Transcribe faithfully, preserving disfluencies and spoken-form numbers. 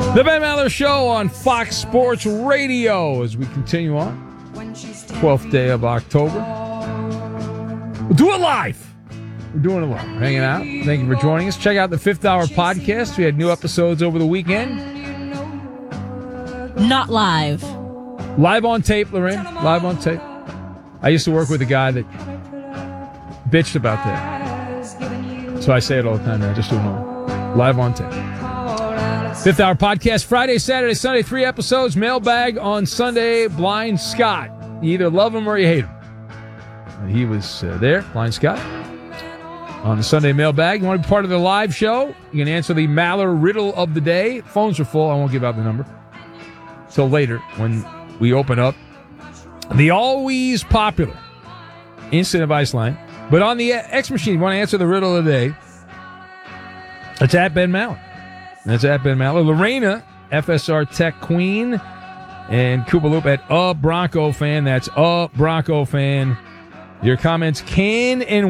The Ben Maller Show on Fox Sports Radio as we continue on. twelfth day of October. We'll do it live. We're doing it live. We're hanging out. Thank you for joining us. Check out the Fifth Hour podcast. We had new episodes over the weekend. Not live. Live on tape, Lorraine. Live on tape. I used to work with a guy that bitched about that. So I say it all the time now, just to know. Live on tape. Fifth Hour podcast, Friday, Saturday, Sunday, three episodes. Mailbag on Sunday, Blind Scott. You either love him or you hate him. And he was uh, there, Blind Scott, on the Sunday mailbag. You want to be part of the live show? You can answer the Maller riddle of the day. Phones are full. I won't give out the number till later when we open up the always popular Instant Advice line. But on the X machine, you want to answer the riddle of the day. It's at Ben Maller. That's at Ben Maller. Lorena, F S R Tech Queen, and Koopaloop at a Bronco fan. That's a Bronco fan. Your comments can and